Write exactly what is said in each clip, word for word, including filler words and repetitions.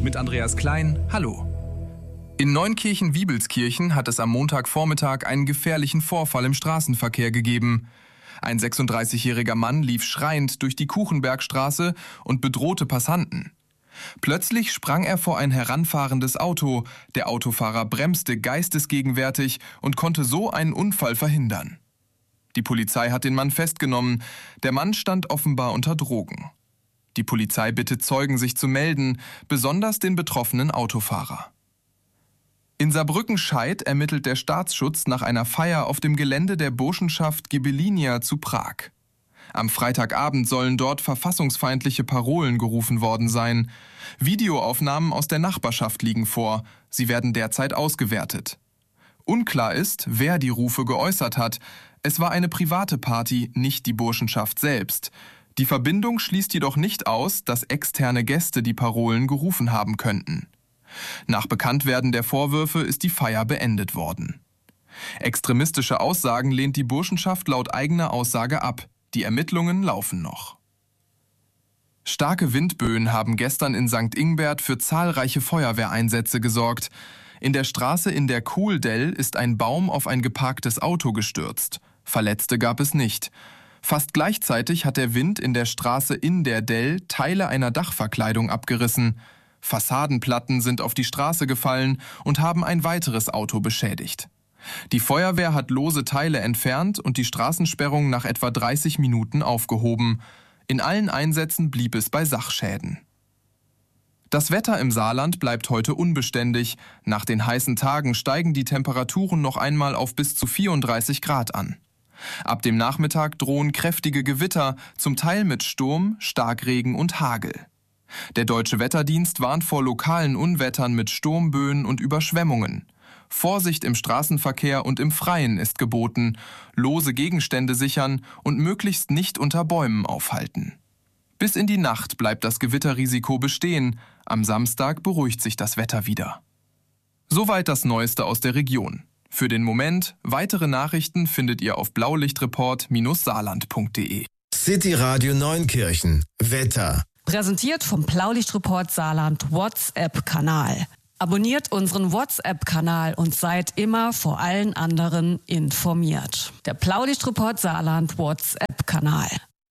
mit Andreas Klein. Hallo. In Neunkirchen-Wiebelskirchen hat es am Montagvormittag einen gefährlichen Vorfall im Straßenverkehr gegeben. Ein sechsunddreißigjähriger Mann lief schreiend durch die Kuchenbergstraße und bedrohte Passanten. Plötzlich sprang er vor ein heranfahrendes Auto. Der Autofahrer bremste geistesgegenwärtig und konnte so einen Unfall verhindern. Die Polizei hat den Mann festgenommen. Der Mann stand offenbar unter Drogen. Die Polizei bittet Zeugen, sich zu melden, besonders den betroffenen Autofahrer. In Saarbrücken-Scheid ermittelt der Staatsschutz nach einer Feier auf dem Gelände der Burschenschaft Ghibellinia zu Prag. Am Freitagabend sollen dort verfassungsfeindliche Parolen gerufen worden sein. Videoaufnahmen aus der Nachbarschaft liegen vor. Sie werden derzeit ausgewertet. Unklar ist, wer die Rufe geäußert hat. Es war eine private Party, nicht die Burschenschaft selbst. Die Verbindung schließt jedoch nicht aus, dass externe Gäste die Parolen gerufen haben könnten. Nach Bekanntwerden der Vorwürfe ist die Feier beendet worden. Extremistische Aussagen lehnt die Burschenschaft laut eigener Aussage ab. Die Ermittlungen laufen noch. Starke Windböen haben gestern in Sankt Ingbert für zahlreiche Feuerwehreinsätze gesorgt. In der Straße in der Kuhldell ist ein Baum auf ein geparktes Auto gestürzt. Verletzte gab es nicht. Fast gleichzeitig hat der Wind in der Straße in der Dell Teile einer Dachverkleidung abgerissen. Fassadenplatten sind auf die Straße gefallen und haben ein weiteres Auto beschädigt. Die Feuerwehr hat lose Teile entfernt und die Straßensperrung nach etwa dreißig Minuten aufgehoben. In allen Einsätzen blieb es bei Sachschäden. Das Wetter im Saarland bleibt heute unbeständig. Nach den heißen Tagen steigen die Temperaturen noch einmal auf bis zu vierunddreißig Grad an. Ab dem Nachmittag drohen kräftige Gewitter, zum Teil mit Sturm, Starkregen und Hagel. Der Deutsche Wetterdienst warnt vor lokalen Unwettern mit Sturmböen und Überschwemmungen. Vorsicht im Straßenverkehr und im Freien ist geboten, lose Gegenstände sichern und möglichst nicht unter Bäumen aufhalten. Bis in die Nacht bleibt das Gewitterrisiko bestehen. Am Samstag beruhigt sich das Wetter wieder. Soweit das Neueste aus der Region. Für den Moment, weitere Nachrichten findet ihr auf blaulichtreport Bindestrich saarland Punkt de. City Radio Neunkirchen. Wetter. Präsentiert vom Blaulichtreport Saarland WhatsApp-Kanal. Abonniert unseren WhatsApp-Kanal und seid immer vor allen anderen informiert. Der Blaulichtreport Saarland WhatsApp-Kanal.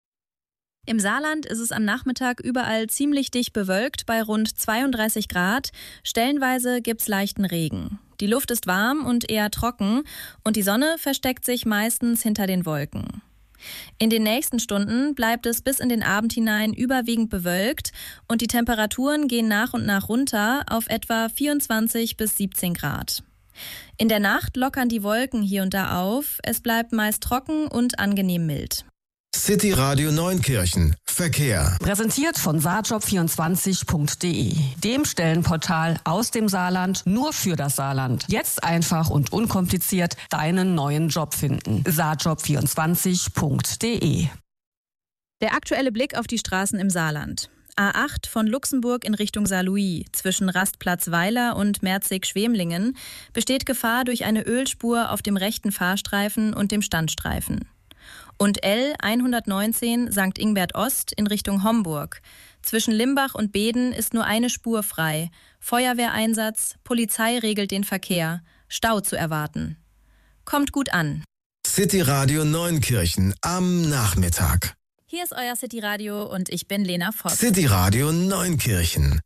Im Saarland ist es am Nachmittag überall ziemlich dicht bewölkt bei rund zweiunddreißig Grad. Stellenweise gibt's leichten Regen. Die Luft ist warm und eher trocken und die Sonne versteckt sich meistens hinter den Wolken. In den nächsten Stunden bleibt es bis in den Abend hinein überwiegend bewölkt und die Temperaturen gehen nach und nach runter auf etwa vierundzwanzig bis siebzehn Grad. In der Nacht lockern die Wolken hier und da auf, es bleibt meist trocken und angenehm mild. City Radio Neunkirchen. Verkehr. Präsentiert von saarjob vierundzwanzig Punkt de, dem Stellenportal aus dem Saarland, nur für das Saarland. Jetzt einfach und unkompliziert deinen neuen Job finden. saarjob vierundzwanzig Punkt de. Der aktuelle Blick auf die Straßen im Saarland. A acht von Luxemburg in Richtung Saarlouis zwischen Rastplatz Weiler und Merzig-Schwemlingen besteht Gefahr durch eine Ölspur auf dem rechten Fahrstreifen und dem Standstreifen. Und L hundertneunzehn Sankt Ingbert Ost in Richtung Homburg. Zwischen Limbach und Beden ist nur eine Spur frei. Feuerwehreinsatz, Polizei regelt den Verkehr. Stau zu erwarten. Kommt gut an. City Radio Neunkirchen am Nachmittag. Hier ist euer City Radio und ich bin Lena Voss. City Radio Neunkirchen.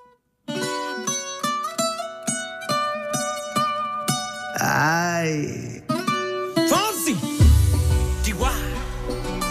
Ay.